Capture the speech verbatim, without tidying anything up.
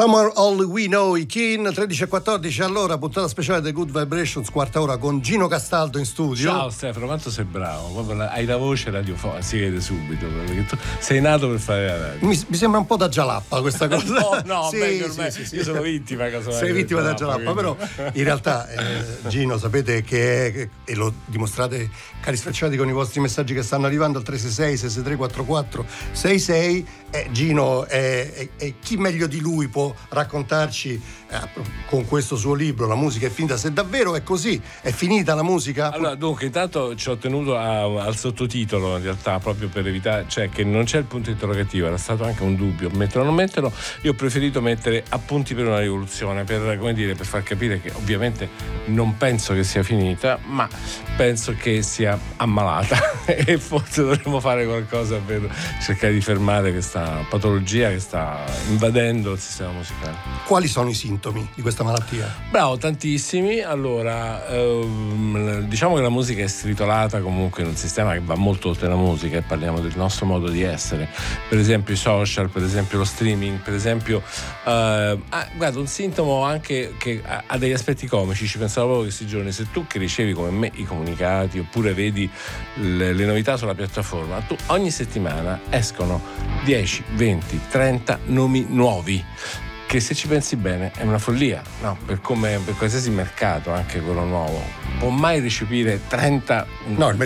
Somewhere All We Know, i Keane, tredici e quattordici. Allora, puntata speciale The Good Vibrations, quarta ora con Gino Castaldo in studio. Ciao Stefano, quanto sei bravo, hai la voce radiofonica, si vede subito, perché tu sei nato per fare la radio. Mi, mi sembra un po' da Gialappa questa cosa. No, no, sì, beh, ormai, sì, sì, io sì. sono vittima casomai. Sei vittima da Gialappa, quindi. però in realtà eh, Gino, sapete che è, e lo dimostrate cari sfrecciati con i vostri messaggi che stanno arrivando al tre sei sei sei sei tre quattro quattro sei sei. Eh, Gino è, è, è chi meglio di lui può raccontarci eh, con questo suo libro La musica è finita, se davvero è così, è finita la musica? Allora, dunque, intanto ci ho tenuto a, al sottotitolo, in realtà, proprio per evitare, cioè che non c'è il punto interrogativo, era stato anche un dubbio metterlo o non metterlo. Io ho preferito mettere appunti per una rivoluzione, per, come dire, per far capire che ovviamente non penso che sia finita, ma penso che sia ammalata e forse dovremmo fare qualcosa per cercare di fermare questa patologia che sta invadendo il sistema musicale. Quali sono i sintomi di questa malattia? Bravo, tantissimi. Allora, ehm, diciamo che la musica è stritolata comunque in un sistema che va molto oltre la musica, e parliamo del nostro modo di essere, per esempio i social, per esempio lo streaming, per esempio eh, ah, guarda, un sintomo anche che ha, ha degli aspetti comici. Ci pensavo proprio questi giorni: se tu che ricevi come me i comunicati oppure vedi le, le novità sulla piattaforma, tu ogni settimana escono dieci, venti, trenta nomi nuovi, che se ci pensi bene è una follia, no? Per come per qualsiasi mercato, anche quello nuovo, può mai recepire trenta no, il